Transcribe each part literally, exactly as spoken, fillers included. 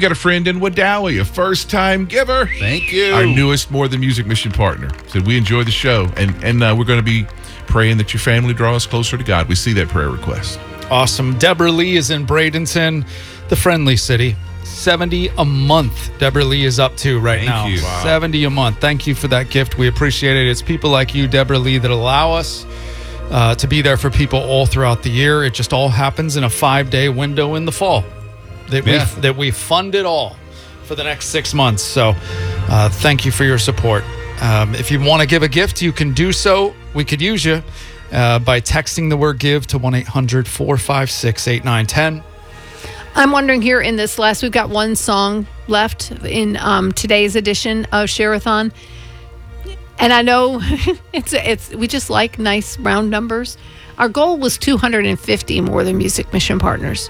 got a friend in Wadawi, a first-time giver. Thank you. Our newest More Than Music mission partner. Said we enjoy the show, and, and uh, we're going to be praying that your family draws closer to God. We see that prayer request. Awesome. Deborah Lee is in Bradenton, the friendly city. seventy a month Deborah Lee is up to right Thank now. you. Wow. seventy a month. Thank you for that gift. We appreciate it. It's people like you, Deborah Lee, that allow us uh, to be there for people all throughout the year. It just all happens in a five-day window in the fall that Yeah. we that we fund it all for the next six months. So uh, thank you for your support. Um, if you want to give a gift, you can do so. We could use you uh, by texting the word give to one eight hundred four five six eight nine one zero. I'm wondering here in this last, we've got one song left in um, today's edition of Share-a-thon. And I know it's it's we just like nice round numbers. Our goal was two hundred fifty More Than Music mission partners.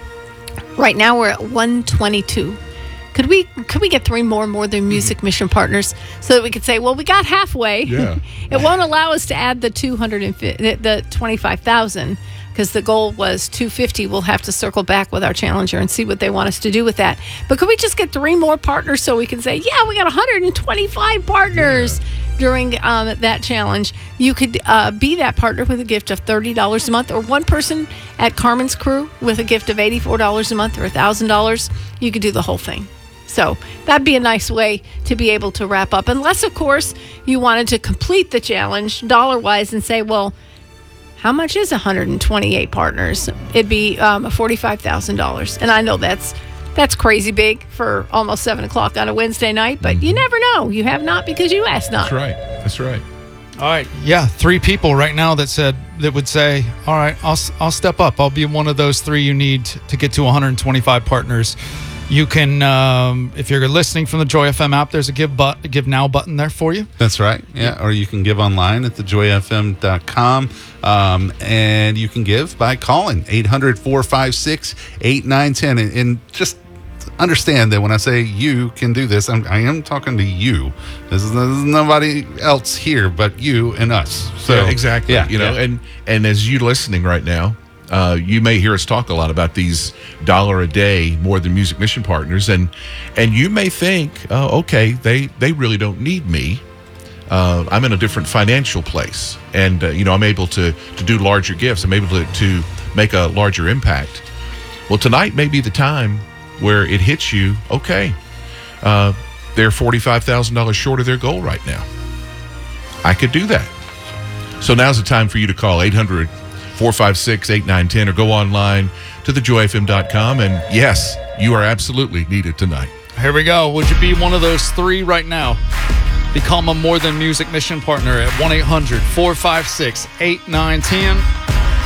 Right now we're at one twenty-two. Could we could we get three more More Than Music mission partners so that we could say, well, we got halfway. Yeah. It won't allow us to add the two hundred fifty, the twenty-five thousand, because the goal was two hundred fifty. We'll have to circle back with our challenger and see what they want us to do with that. But could we just get three more partners so we can say, yeah, we got one hundred twenty-five partners yeah. during um, that challenge? You could uh, be that partner with a gift of thirty dollars a month, or one person at Carmen's Crew with a gift of eighty-four dollars a month or one thousand dollars. You could do the whole thing. So that'd be a nice way to be able to wrap up. Unless, of course, you wanted to complete the challenge dollar-wise and say, well, how much is one hundred twenty-eight partners? It'd be um, forty-five thousand dollars. And I know that's that's crazy big for almost seven o'clock on a Wednesday night, but you never know. You have not because you asked not. That's right. That's right. All right. Yeah, three people right now that said that would say, all right, I'll I'll step up. I'll be one of those three you need to get to one hundred twenty-five partners. You can, um, if you're listening from the Joy F M app, there's a give but give now button there for you. That's right. Yeah. Or you can give online at the joy f m dot com. Um, and you can give by calling eight hundred four five six eight nine one zero. And, and just understand that when I say you can do this, I'm, I am talking to you. This is, this is nobody else here but you and us. So yeah, exactly. Yeah, you know, yeah. and and as you listening right now, uh, you may hear us talk a lot about these dollar a day More Than Music mission partners, and and you may think, oh, okay, they they really don't need me. Uh, I'm in a different financial place, and uh, you know, I'm able to to do larger gifts. I'm able to to make a larger impact. Well, tonight may be the time where it hits you. Okay, uh, they're forty-five thousand dollars short of their goal right now. I could do that. So now's the time for you to call eight hundred four five six eight nine one zero or go online to the joy f m dot com. And yes, you are absolutely needed tonight. Here we go. Would you be one of those three right now? Become a More Than Music mission partner at one eight hundred four five six eight nine one zero.